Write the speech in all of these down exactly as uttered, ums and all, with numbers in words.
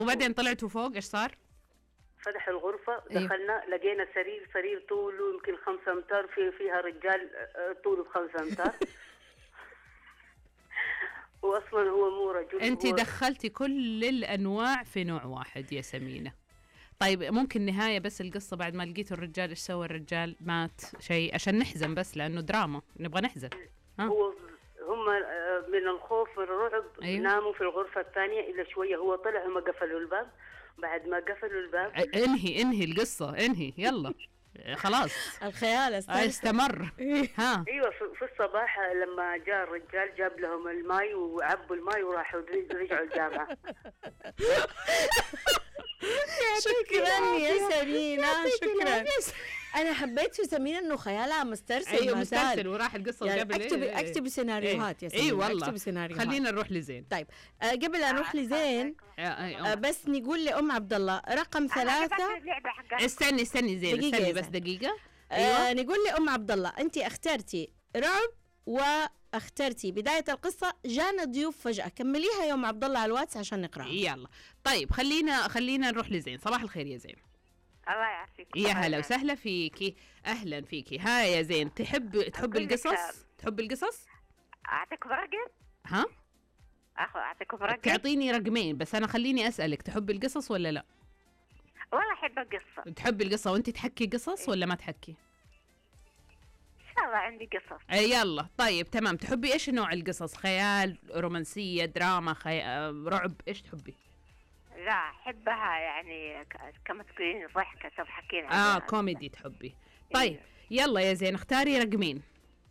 وبعدين طلعتوا فوق، ايش صار؟ فتح الغرفة، أيوه. دخلنا لقينا سرير سرير طوله يمكن خمسة أمتار، في فيها رجال طوله بخمسة أمتار. وأصلا هو مو رجل. أنت هو... دخلتي كل الأنواع في نوع واحد يا سمينة. طيب ممكن نهاية بس القصة بعد ما لقيتوا الرجال، إيش سوى الرجال؟ مات شيء عشان نحزن بس لأنه دراما نبغى نحزن. ها؟ هو هم من الخوف والرعب. أيوه. ناموا في الغرفة الثانية إلا شوية، هو طلع هم قفلوا الباب. بعد ما قفلوا الباب انهي انهي القصة انهي يلا. خلاص الخيال استمر. ها ايوه في الصباح لما جاء الرجال جاب لهم الماء وعبوا الماء وراحوا رجعوا الجامعة. شكرا يا سمينة، شكرا. انا حبيت في سمينة انه خيالها مسترسل. ايوه مسترسل وراح القصه يعني قبل. اكتب إيه اكتب سيناريوهات. إيه؟ يا سمينة اي والله اكتب سيناريوهات. خلينا نروح لزين. طيب آه قبل ان نروح لزين آه بس نقول لام عبد الله رقم ثلاثة. استني استني زين استني بس دقيقه. ايوه آه نقول لام عبد الله انت اخترتي رعب واخترتي بداية القصة جانا ضيوف فجأة. كمليها يا ام عبد الله على الواتس عشان نقراها. يلا طيب خلينا خلينا نروح لزين. صباح الخير يا زين. الله يعافيك. يا هلا وسهلا فيكي، اهلا فيكي. ها يا زين تحب تحب القصص؟ تحب القصص؟ اعطيكم رقم؟ ها؟ اخذ اعطيكم رقم؟ تعطيني رقمين بس انا خليني اسالك تحب القصص ولا لا؟ والله احب القصة. تحب القصة وانت تحكي قصص ولا ما تحكي؟ ان شاء الله عندي قصص. اي يلا طيب تمام. تحبي ايش نوع القصص؟ خيال، رومانسية، دراما، خي... رعب، ايش تحبي؟ لا احبها يعني كما تقولين ضحكة تضحكين. اه كوميدي تحبي. طيب يلا يا زين اختاري رقمين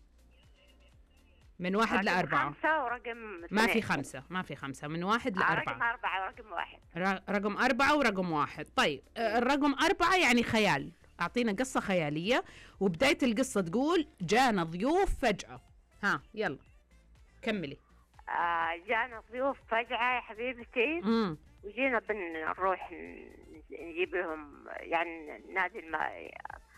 من واحد لأربعة. خمسة ورقم ما في خمسة ما في خمسة من واحد لأربعة. رقم أربعة ورقم واحد. رقم أربعة ورقم واحد. طيب الرقم أربعة يعني خيال. أعطينا قصة خيالية وبداية القصة تقول جانا ضيوف فجأة. ها يلا كملي. آه جانا ضيوف فجأة يا حبيبتي. امم وجينا بنروح نجيب لهم يعني نادي الماء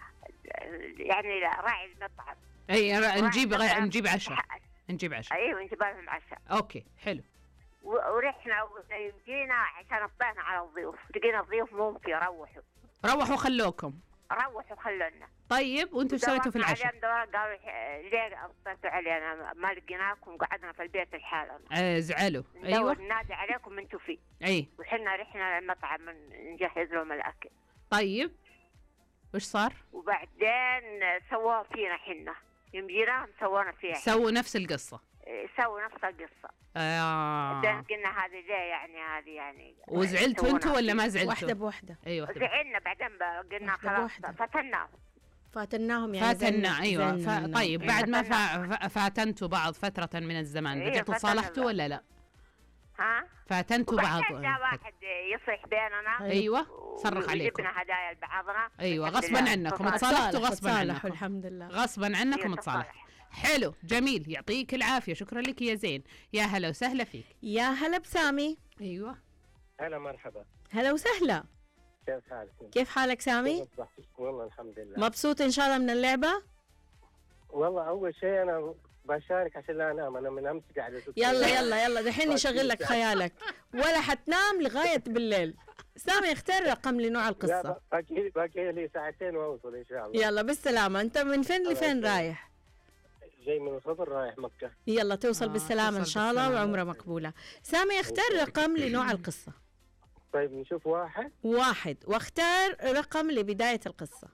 يعني راعي المطعم. اي نجيب غ... نجيب عشاء نجيب عشاء. ايوه نجيب لهم عشاء. اوكي حلو. ورحنا وجينا عشان طلعنا على الضيوف لقينا الضيوف مو يروحوا. روحوا خلوكم. روحوا خلونا. طيب وانتم سويتوا في العشاء؟ قالوا ليه اضطرتوا علينا ما لقيناكم قعدنا في البيت لحالنا. آه زعلوا. ايوه نادي عليكم انتم فيه. اي وحنا رحنا للمطعم نجهز لهم الاكل. طيب وش صار؟ وبعدين سووا فينا حنا يوم جيناهم سوونا فيها. سووا نفس القصة. سووا نفس القصة. اه قلنا هذه ليه يعني هذه يعني. وزعلتوا انتوا ولا ما زعلتوا؟ واحدة بواحدة. ايوه زعلنا بعدين قلنا خلاص فاتناهم. فاتناهم يعني فاتنا ايوه ف... طيب بعد ما فا... فاتنتوا بعض فترة من الزمان إيه رجعتوا تصالحتوا ولا لا؟ ها؟ فاتنتوا بعض. جاء واحد يصيح بيننا. ايوه صرخ عليكم. وجبنا هدايا لبعضنا. ايوه غصبا عنكم تصالحتوا غصبا عنكم. الحمد لله غصبا عنكم تصالحتوا. حلو جميل يعطيك العافية. شكرا لك يا زين. يا هلا وسهلا فيك. يا هلا بسامي. ايوه هلا مرحبا. هلا وسهلا. كيف حالك؟ كيف حالك سامي؟ والله الحمد لله. مبسوط ان شاء الله من اللعبة؟ والله اول شيء انا بشارك عشان لا انام، انا من امس قاعده. يلا يلا يلا دحين نشغل لك خيالك ولا حتنام لغاية بالليل. سامي اختار رقم لنوع القصة. باقي باقي لي ساعتين واوصل ان شاء الله. يلا بالسلامة. انت من فين لفين رايح؟ جاي من الخضر رايح مكة. يلا توصل آه بالسلامة ان شاء الله وعمرة مقبولة. سامي اختار رقم لنوع القصة. طيب نشوف واحد. واحد واختار رقم لبداية القصة.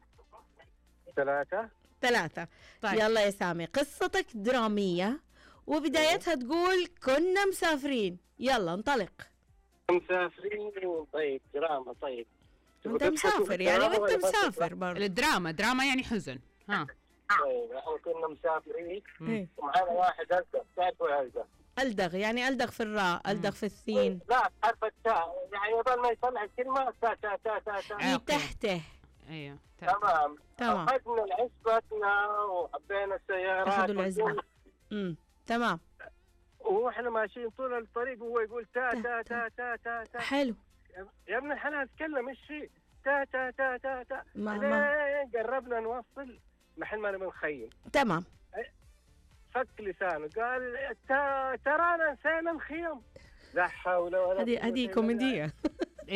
ثلاثة. ثلاثة. طيب. يلا يا سامي قصتك درامية وبدايتها تقول كنا مسافرين. يلا انطلق. مسافرين. طيب دراما. طيب انت مسافر يعني انت مسافر برضه. الدراما دراما يعني حزن. ها طيب احنا كنا مسافرين ومعنا واحد ألدغ. تعرفوا ألدغ؟ ألدغ يعني ألدغ في الراء ألدغ في الثين. لا حرف التاء يعني يظل ما يصلح الكلمة تا تا تا تا تا تحته. ايوه تمام. تمام. أخذنا عزبتنا وحبينا السيارات. أخذوا العزبة. امم تمام. واحنا ماشيين طول الطريق وهو يقول تا تا تا تا تا تا. حلو. يا ابن الحلال تكلم ايش في؟ تا تا تا تا تا. ما قربنا نوصل محل ما نبي نخيم. تمام. فك لسانه قال تا ترانا نسينا الخيم. لا حول ولا قوة. هذه هذه كوميدية.